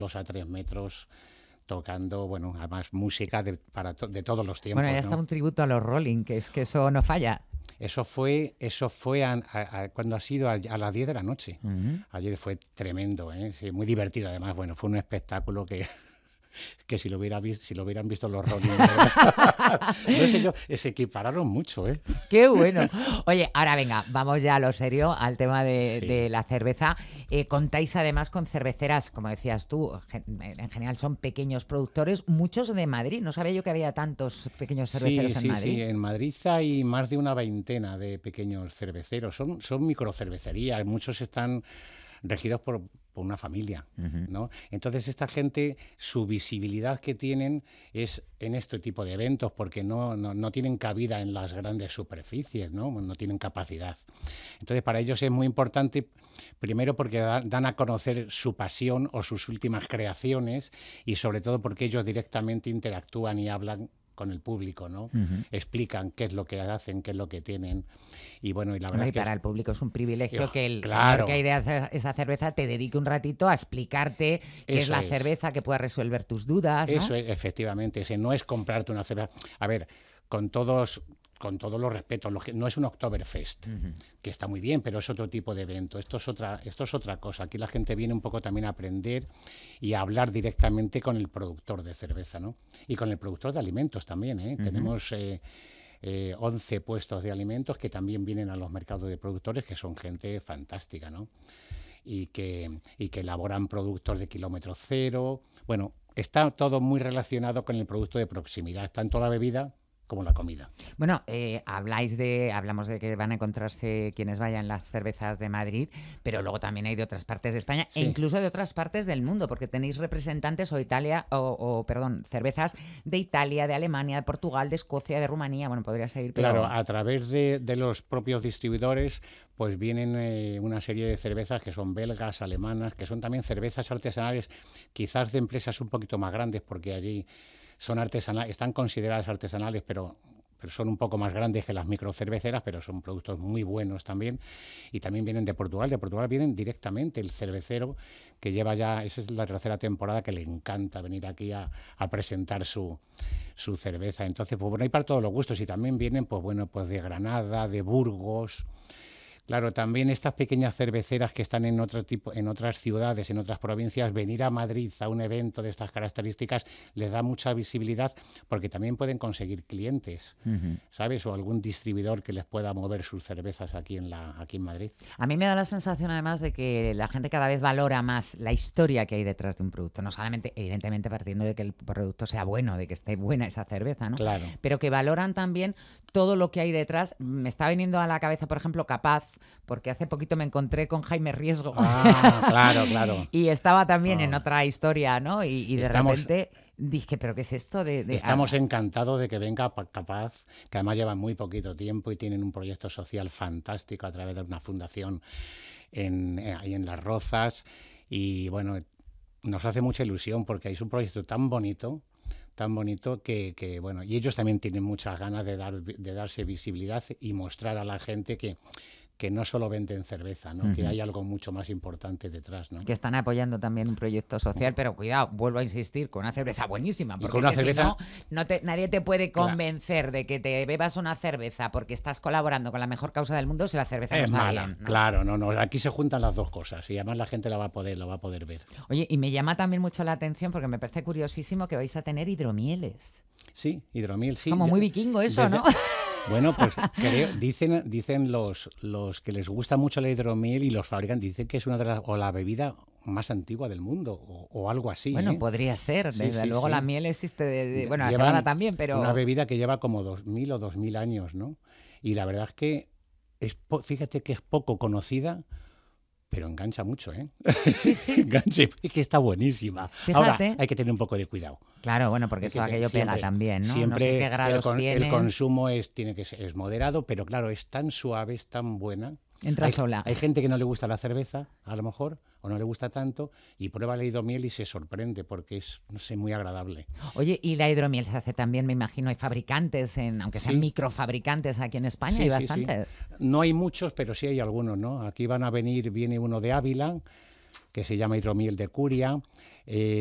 a 3 metros tocando, bueno, además música de todos los tiempos, Bueno, ya está ¿no? un tributo a los Rolling, que es que eso no falla. Eso fue cuando ha sido a las 10 de la noche. Ujú. Ayer fue tremendo, ¿eh? Sí, muy divertido además. Bueno, fue un espectáculo que si lo hubieran visto los Rolling, no sé yo, se equipararon mucho, ¿eh? Qué bueno. Oye, ahora venga, vamos ya a lo serio, al tema de Sí. la cerveza. Contáis además con cerveceras, como decías tú, en general son pequeños productores, muchos de Madrid. No sabía yo que había tantos pequeños Sí, cerveceros en sí, sí. Madrid. En Madrid hay más de una veintena de pequeños cerveceros. Son microcervecerías. Muchos están regidos por una familia, Ujú. ¿no? Entonces esta gente, su visibilidad que tienen es en este tipo de eventos porque no tienen cabida en las grandes superficies, ¿no? No tienen capacidad. Entonces para ellos es muy importante, primero porque dan a conocer su pasión o sus últimas creaciones y sobre todo porque ellos directamente interactúan y hablan con el público, ¿no? Ujú. Explican qué es lo que hacen, qué es lo que tienen. Y bueno, y la verdad Hombre, y es que para el público es un privilegio que el señor que claro, idea esa cerveza te dedique un ratito a explicarte qué es eso la es. cerveza, que pueda resolver tus dudas, Eso ¿no? es, efectivamente, ese no es comprarte una cerveza. A ver, con todos, con todos los respetos, no es un Oktoberfest, Ujú. que está muy bien, pero es otro tipo de evento. Esto es otra cosa. Aquí la gente viene un poco también a aprender y a hablar directamente con el productor de cerveza, ¿no? Y con el productor de alimentos también, ¿eh? Ujú. Tenemos 11 puestos de alimentos que también vienen a los mercados de productores, que son gente fantástica, ¿no? Y que elaboran productos de kilómetro cero. Bueno, está todo muy relacionado con el producto de proximidad, tanto la bebida como la comida. Bueno, hablamos de que van a encontrarse quienes vayan las cervezas de Madrid, pero luego también hay de otras partes de España e Sí, incluso de otras partes del mundo, porque tenéis representantes perdón, cervezas de Italia, de Alemania, de Portugal, de Escocia, de Rumanía. Bueno, podría seguir, claro, pero a través de los propios distribuidores, pues vienen una serie de cervezas que son belgas, alemanas, que son también cervezas artesanales, quizás de empresas un poquito más grandes, porque allí son artesanales, están consideradas artesanales, pero son un poco más grandes que las microcerveceras, pero son productos muy buenos también. Y también vienen de Portugal. De Portugal vienen directamente el cervecero que lleva ya, esa es la tercera temporada, que le encanta venir aquí a presentar su cerveza. Entonces, pues bueno, hay para todos los gustos. Y también vienen, pues bueno, pues de Granada, de Burgos. Claro, también estas pequeñas cerveceras que están en otras ciudades, en otras provincias, venir a Madrid a un evento de estas características les da mucha visibilidad porque también pueden conseguir clientes, ujú. ¿sabes? O algún distribuidor que les pueda mover sus cervezas aquí en Madrid. A mí me da la sensación además de que la gente cada vez valora más la historia que hay detrás de un producto. No solamente, evidentemente, partiendo de que el producto sea bueno, de que esté buena esa cerveza, ¿no? Claro. Pero que valoran también todo lo que hay detrás. Me está viniendo a la cabeza, por ejemplo, Capaz, porque hace poquito me encontré con Jaime Riesgo Ah, claro, claro. y estaba también en Ah, otra historia, ¿no? Y de estamos, repente dije, ¿pero qué es esto estamos encantados de que venga Capaz, que además llevan muy poquito tiempo y tienen un proyecto social fantástico a través de una fundación ahí en Las Rozas. Y bueno, nos hace mucha ilusión porque es un proyecto tan bonito bueno, y ellos también tienen muchas ganas de darse visibilidad y mostrar a la gente que no solo venden cerveza, ¿no? Que Ujú. hay algo mucho más importante detrás, ¿no? Que están apoyando también un proyecto social, pero cuidado, vuelvo a insistir, con una cerveza buenísima, Y porque con es una que si cerveza, no, nadie te puede cla- convencer de que te bebas una cerveza porque estás colaborando con la mejor causa del mundo si la cerveza no es está mala, bien, ¿no? claro, no, aquí se juntan las dos cosas y además la gente lo va a poder ver. Oye, y me llama también mucho la atención porque me parece curiosísimo que vais a tener hidromieles. Sí, hidromiel, Es sí. como muy vikingo eso, ¿no? Desde, bueno, pues dicen los que les gusta mucho la hidromiel y los fabrican, dicen que es una de las, o la bebida más antigua del mundo, o algo así, Bueno, ¿eh? podría ser, Sí, desde sí, luego la sí. miel existe, bueno, la cebada Llevan también, una pero bebida que lleva como 2000 o 2000 años, ¿no? Y la verdad es que, fíjate que es poco conocida, pero engancha mucho, ¿eh? sí, sí, Engancha, es que está buenísima. Ahora, fíjate. hay que tener un poco de cuidado. Claro, bueno, porque Hay eso que aquello pega siempre, también, ¿no? No sé siempre qué grados el tienen. consumo es moderado, pero claro, es tan suave, es tan buena. Entra Hay, sola. hay gente que no le gusta la cerveza, a lo mejor, o no le gusta tanto, y prueba la hidromiel y se sorprende porque es, no sé, muy agradable. Oye, y la hidromiel se hace también, me imagino, hay fabricantes, aunque sean Sí, microfabricantes aquí en España, hay sí, sí, sí. bastantes. No hay muchos, pero sí hay algunos, ¿no? Aquí viene uno de Ávila, que se llama Hidromiel de Curia. eh,